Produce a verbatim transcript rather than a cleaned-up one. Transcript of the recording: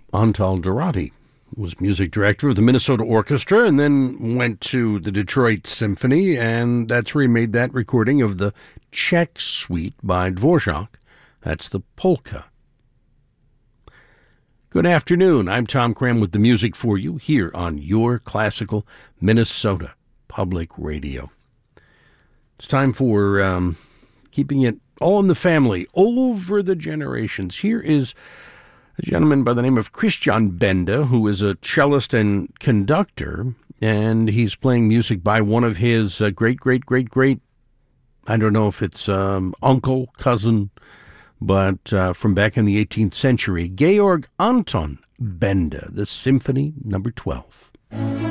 Antal Dorati was music director of the Minnesota Orchestra and then went to the Detroit Symphony, and that's where he made that recording of the Czech Suite by Dvorak. That's the polka. Good afternoon. I'm Tom Cram with the music for you here on your classical Minnesota Public Radio. It's time for um, keeping it all in the family over the generations. Here is a gentleman by the name of Christian Benda, who is a cellist and conductor, and he's playing music by one of his uh, great, great, great, great, I don't know if it's um, uncle, cousin, but uh, from back in the eighteenth century, Georg Anton Benda, the Symphony number twelve.